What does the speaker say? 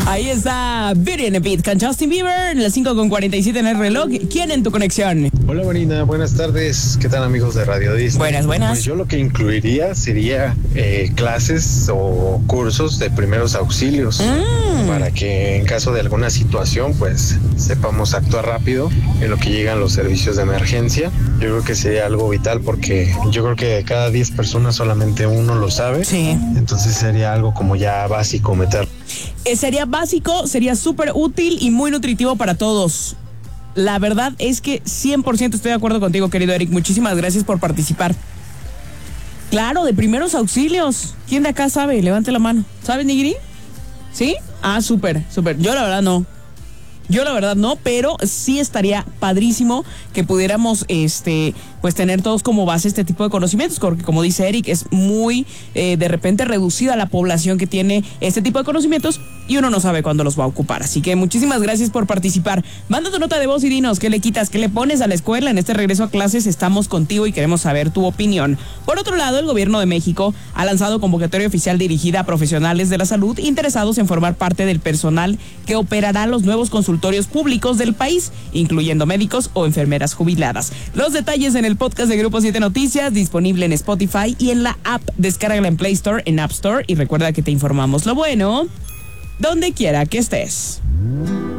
Ahí está Beauty and the Beat con Justin Bieber, las 5:47 en el reloj. ¿Quién en tu conexión? Hola Marina, buenas tardes. ¿Qué tal amigos de Radio Disney? Buenas. Pues yo lo que incluiría sería clases o cursos de primeros auxilios para que en caso de alguna situación pues sepamos actuar rápido en lo que llegan los servicios de emergencia. Yo creo que sería algo vital porque yo creo que de cada 10 personas solamente uno lo sabe. Sí. Entonces sería algo como ya básico meter. Sería básico, sería súper útil y muy nutritivo para todos. La verdad es que 100% estoy de acuerdo contigo, querido Eric. Muchísimas gracias por participar. Claro, de primeros auxilios. ¿Quién de acá sabe? Levante la mano. ¿Sabes, Nigiri? ¿Sí? Ah, súper. Yo la verdad no, pero sí estaría padrísimo que pudiéramos pues tener todos como base este tipo de conocimientos, porque como dice Eric, es muy de repente reducida la población que tiene este tipo de conocimientos y uno no sabe cuándo los va a ocupar. Así que muchísimas gracias por participar. Manda tu nota de voz y dinos qué le quitas, qué le pones a la escuela en este regreso a clases. Estamos contigo y queremos saber tu opinión. Por otro lado, el gobierno de México ha lanzado convocatoria oficial dirigida a profesionales de la salud interesados en formar parte del personal que operará los nuevos consultorios públicos del país, incluyendo médicos o enfermeras jubiladas. Los detalles en el podcast de Grupo 7 Noticias, disponible en Spotify y en la app. Descárgala en Play Store, en App Store y recuerda que te informamos lo bueno donde quiera que estés.